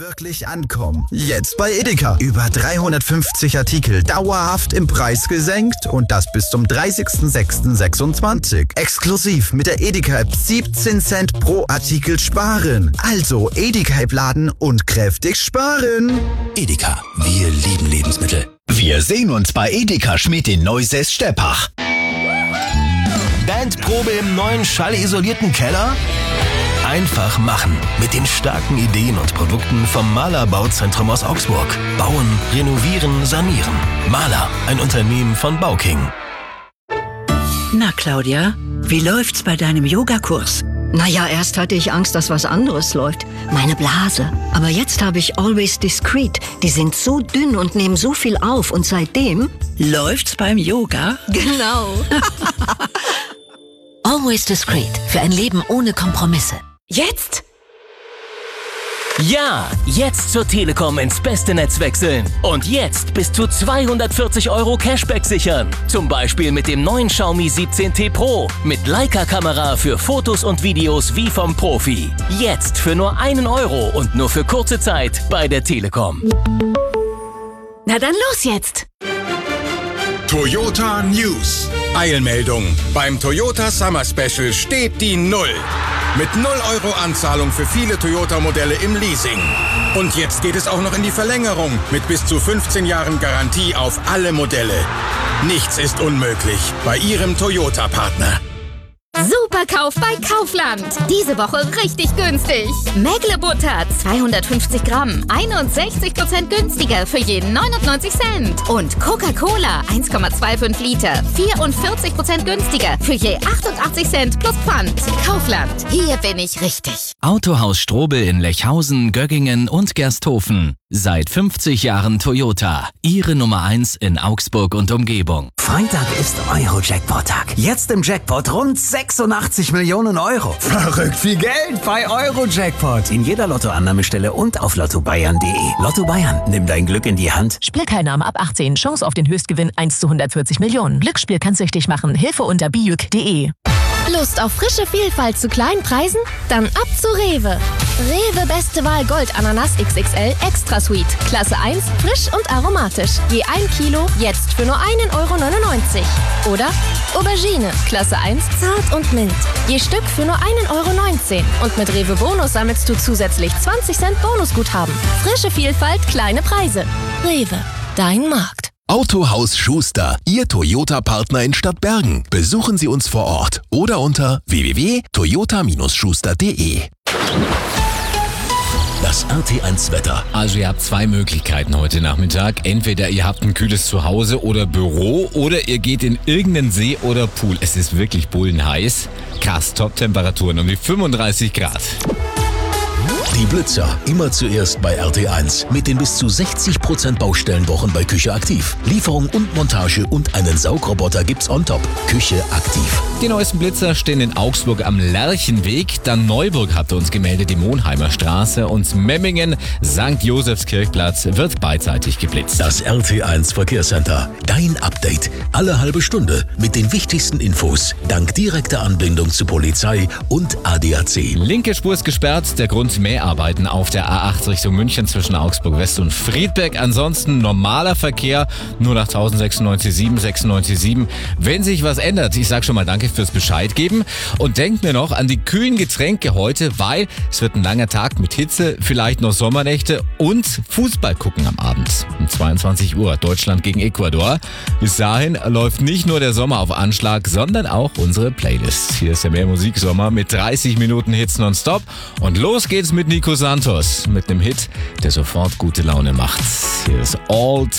wirklich ankommen. Jetzt bei Edeka. Über 350 Artikel dauerhaft im Preis gesenkt und das bis zum 30.06.26. Exklusiv mit der Edeka-App 17 Cent pro Artikel sparen. Also Edeka-App laden und kräftig sparen. Edeka, wir lieben Lebensmittel. Wir sehen uns bei Edeka Schmidt in Neusäß-Steppach. Bandprobe im neuen schallisolierten Keller? Einfach machen. Mit den starken Ideen und Produkten vom Mahler Bauzentrum aus Augsburg. Bauen, renovieren, sanieren. Mahler, ein Unternehmen von Bauking. Na, Claudia, wie läuft's bei deinem Yogakurs? Naja, erst hatte ich Angst, dass was anderes läuft. Meine Blase. Aber jetzt habe ich Always Discreet. Die sind so dünn und nehmen so viel auf. Und seitdem... Läuft's beim Yoga? Genau. Always Discreet. Für ein Leben ohne Kompromisse. Jetzt? Ja, jetzt zur Telekom ins beste Netz wechseln. Und jetzt bis zu 240 € Cashback sichern. Zum Beispiel mit dem neuen Xiaomi 17T Pro. Mit Leica-Kamera für Fotos und Videos wie vom Profi. Jetzt für nur 1 € und nur für kurze Zeit bei der Telekom. Na dann los jetzt! Toyota News. Eilmeldung. Beim Toyota Summer Special steht die 0. Mit 0 € Anzahlung für viele Toyota-Modelle im Leasing. Und jetzt geht es auch noch in die Verlängerung mit bis zu 15 Jahren Garantie auf alle Modelle. Nichts ist unmöglich bei Ihrem Toyota-Partner. Superkauf bei Kaufland. Diese Woche richtig günstig. Mägle-Butter 250 Gramm, 61% günstiger für jeden 99 Cent. Und Coca-Cola 1,25 Liter, 44% günstiger für je 88 Cent plus Pfand. Kaufland, hier bin ich richtig. Autohaus Strobel in Lechhausen, Göggingen und Gersthofen. Seit 50 Jahren Toyota. Ihre Nummer 1 in Augsburg und Umgebung. Freitag ist Euro-Jackpot-Tag. Jetzt im Jackpot rund 86 Millionen €. Verrückt viel Geld bei Euro-Jackpot. In jeder Lottoannahmestelle und auf lottobayern.de. Lotto Bayern, nimm dein Glück in die Hand. Spielteilnahme ab 18. Chance auf den Höchstgewinn 1:140 Millionen. Glücksspiel kann süchtig machen. Hilfe unter bijuk.de. Lust auf frische Vielfalt zu kleinen Preisen? Dann ab zu Rewe. Rewe Beste Wahl Gold Ananas XXL Extra Sweet. Klasse 1, frisch und aromatisch. Je 1 Kilo, jetzt für nur 1,99 €. Oder Aubergine, Klasse 1, zart und mild. Je Stück für nur 1,19 €. Und mit Rewe Bonus sammelst du zusätzlich 20 Cent Bonusguthaben. Frische Vielfalt, kleine Preise. Rewe, dein Markt. Autohaus Schuster, Ihr Toyota-Partner in Stadtbergen. Besuchen Sie uns vor Ort oder unter www.toyota-schuster.de. Das RT1-Wetter. Also ihr habt 2 Möglichkeiten heute Nachmittag. Entweder ihr habt ein kühles Zuhause oder Büro oder ihr geht in irgendeinen See oder Pool. Es ist wirklich bullenheiß. Krass, Top-Temperaturen um die 35 Grad. Die Blitzer, immer zuerst bei RT1. Mit den bis zu 60% Baustellenwochen bei Küche Aktiv. Lieferung und Montage und einen Saugroboter gibt's on top. Küche Aktiv. Die neuesten Blitzer stehen in Augsburg am Lerchenweg. Dann Neuburg hatte uns gemeldet, die Monheimer Straße. Und Memmingen, St. Josefskirchplatz wird beidseitig geblitzt. Das RT1 Verkehrscenter. Dein Update. Alle halbe Stunde mit den wichtigsten Infos. Dank direkter Anbindung zu Polizei und ADAC. Linke Spur ist gesperrt. Der Grund Mäharbeiten auf der A8 Richtung München zwischen Augsburg West und Friedberg. Ansonsten normaler Verkehr, nur nach 96,7. Wenn sich was ändert, ich sag schon mal danke fürs Bescheid geben und denkt mir noch an die kühlen Getränke heute, weil es wird ein langer Tag mit Hitze, vielleicht noch Sommernächte und Fußball gucken am Abend. Um 22 Uhr Deutschland gegen Ecuador. Bis dahin läuft nicht nur der Sommer auf Anschlag, sondern auch unsere Playlist. Hier ist der Mehr-Musik-Sommer mit 30 Minuten Hits nonstop und los geht's mit Nico Santos, mit einem Hit, der sofort gute Laune macht. Hier ist All